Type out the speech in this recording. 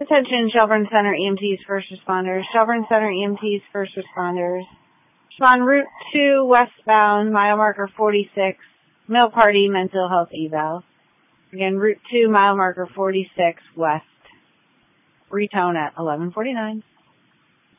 Attention Shelburne Center EMTs, first responders. Shelburne Center EMTs, first responders. On Route 2 westbound, mile marker 46, Mill Party mental health eval. Again, Route 2, mile marker 46 west. Retone at 11:49.